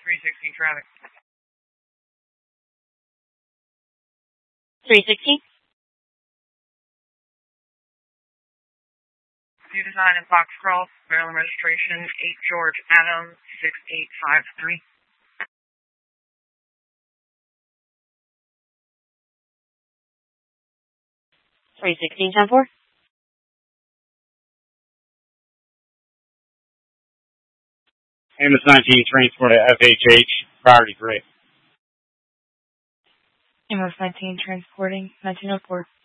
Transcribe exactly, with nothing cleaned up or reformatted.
three sixteen traffic. three sixteen. View design in Foxcroft, Maryland registration, eight George Adams, six eight five three. three sixteen, ten four. Amos nineteen, transport to F H H, priority three. Amos nineteen, transporting nineteen oh four.